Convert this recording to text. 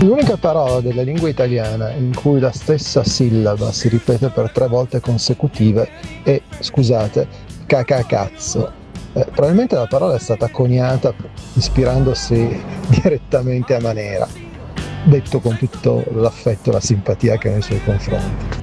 L'unica parola della lingua italiana in cui la stessa sillaba si ripete per 3 volte consecutive è, scusate, cacacazzo. Probabilmente la parola è stata coniata ispirandosi direttamente a Manera, detto con tutto l'affetto e la simpatia che ha nei suoi confronti.